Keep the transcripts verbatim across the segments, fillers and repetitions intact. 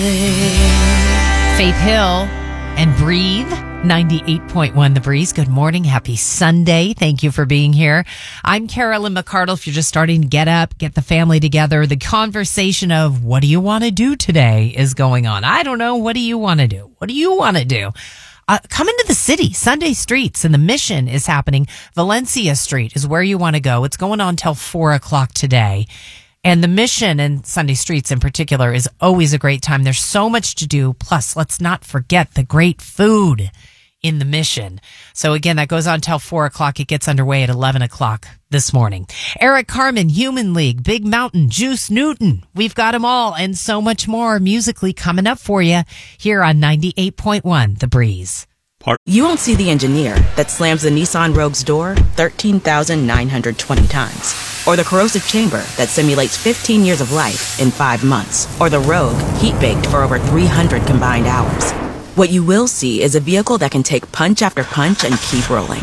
Faith Hill and Breathe, ninety-eight point one The Breeze. Good morning. Happy Sunday. Thank you for being here. I'm Carolyn McCardle. If you're just starting to get up, get the family together, the conversation of what do you want to do today is going on. I don't know. What do you want to do? What do you want to do? Uh, come into the city. Sunday Streets and the Mission is happening. Valencia Street is where you want to go. It's going on till four o'clock today. And the Mission and Sunday Streets in particular is always a great time. There's so much to do. Plus, let's not forget the great food in the Mission. So again, that goes on till four o'clock. It gets underway at eleven o'clock this morning. Eric Carmen, Human League, Big Mountain, Juice Newton. We've got them all and so much more musically coming up for you here on ninety-eight point one The Breeze. You won't see the engineer that slams the Nissan Rogue's door thirteen thousand nine hundred twenty times. Or the corrosive chamber that simulates fifteen years of life in five months. Or the Rogue heat-baked for over three hundred combined hours. What you will see is a vehicle that can take punch after punch and keep rolling.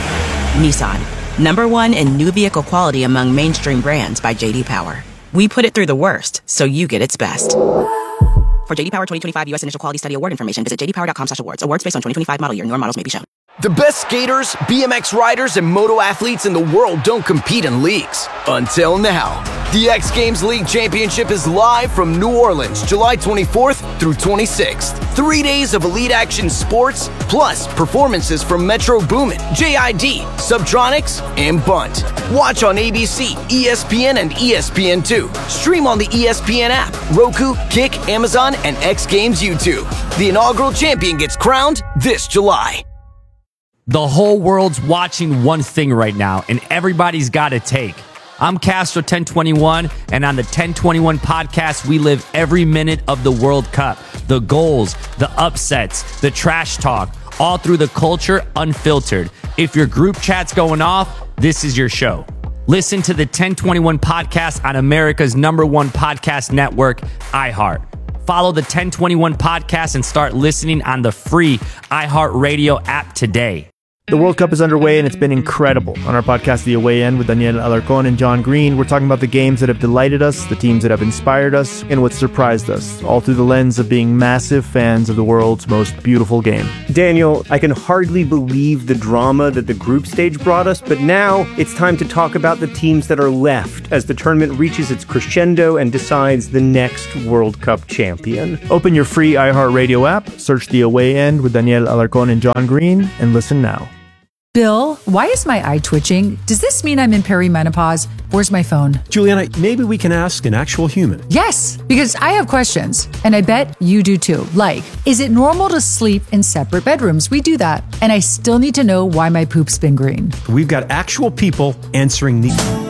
Nissan, number one in new vehicle quality among mainstream brands by J D Power. We put it through the worst, so you get its best. For J D Power twenty twenty-five U S Initial Quality Study Award information, visit j d power dot com slash awards. Awards based on twenty twenty-five model year. Newer models may be shown. The best skaters, B M X riders, and moto athletes in the world don't compete in leagues. Until now. The X Games League Championship is live from New Orleans, July twenty-fourth through twenty-sixth. Three days of elite action sports, plus performances from Metro Boomin, J I D, Subtronics, and Bunt. Watch on A B C, E S P N, and E S P N two. Stream on the E S P N app, Roku, Kick, Amazon, and X Games YouTube. The inaugural champion gets crowned this July. The whole world's watching one thing right now, and everybody's got a take. I'm Castro ten twenty-one, and on the ten twenty-one podcast, we live every minute of the World Cup. The goals, the upsets, the trash talk, all through the culture unfiltered. If your group chat's going off, this is your show. Listen to the ten twenty-one podcast on America's number one podcast network, iHeart. Follow the ten twenty-one podcast and start listening on the free iHeartRadio app today. The World Cup is underway and it's been incredible. On our podcast, The Away End, with Daniel Alarcón and John Green, we're talking about the games that have delighted us, the teams that have inspired us, and what surprised us, all through the lens of being massive fans of the world's most beautiful game. Daniel, I can hardly believe the drama that the group stage brought us, but now it's time to talk about the teams that are left as the tournament reaches its crescendo and decides the next World Cup champion. Open your free iHeartRadio app, search The Away End with Daniel Alarcón and John Green, and listen now. Bill, why is my eye twitching? Does this mean I'm in perimenopause? Where's my phone? Juliana, maybe we can ask an actual human. Yes, because I have questions, and I bet you do too. Like, is it normal to sleep in separate bedrooms? We do that. And I still need to know why my poop's been green. We've got actual people answering these.